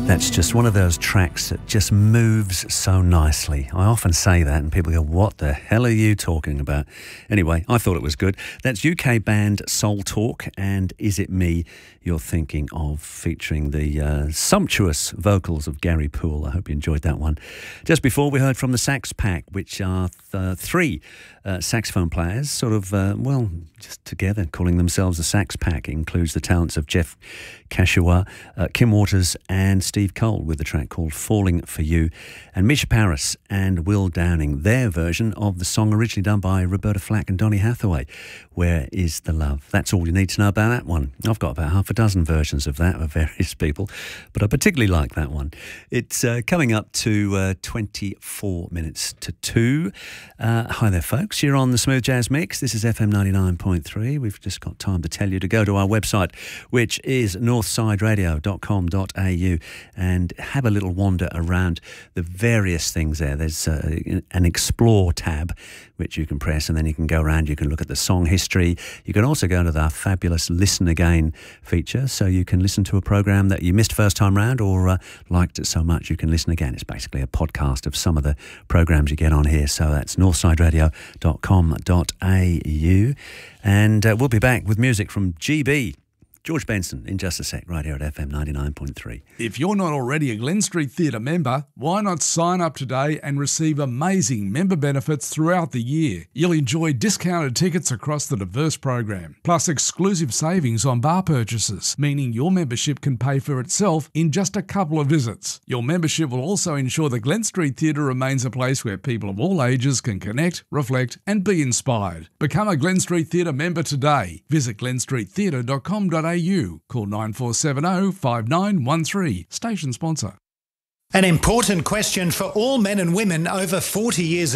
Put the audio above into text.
That's just one of those tracks that just moves so nicely. I often say that and people go, what the hell are you talking about? Anyway, I thought it was good. That's UK band Soul Talk and Is It Me You're Thinking Of, featuring the sumptuous vocals of Gary Poole. I hope you enjoyed that one. Just before, we heard from the Sax Pack, which are three saxophone players, sort of, just together, calling themselves the Sax Pack. It includes the talents of Jeff Kashua, Kim Waters and Steve Cole, with the track called Falling For You, and Misha Paris and Will Downing, their version of the song originally done by Roberta Flack and Donny Hathaway, Where Is the Love? That's all you need to know about that one. I've got about half a dozen versions of that of various people, but I particularly like that one. It's coming up to 24 minutes to 2. Hi there, folks. You're on the Smooth Jazz Mix. This is FM 99.3. We've just got time to tell you to go to our website, which is northsideradio.com.au, and have a little wander around the various things there. There's an Explore tab, which you can press, and then you can go around. You can look at the song history. You can also go to the fabulous Listen Again feature, so you can listen to a program that you missed first time round or liked it so much you can listen again. It's basically a podcast of some of the programs you get on here. So that's northsideradio.com.au, and we'll be back with music from GB. George Benson in just a sec, right here at FM 99.3. If you're not already a Glen Street Theatre member, why not sign up today and receive amazing member benefits throughout the year? You'll enjoy discounted tickets across the diverse program, plus exclusive savings on bar purchases, meaning your membership can pay for itself in just a couple of visits. Your membership will also ensure the Glen Street Theatre remains a place where people of all ages can connect, reflect and be inspired. Become a Glen Street Theatre member today. Visit glenstreettheatre.com.au. Call 9470 5913. Station sponsor. An important question for all men and women over 40 years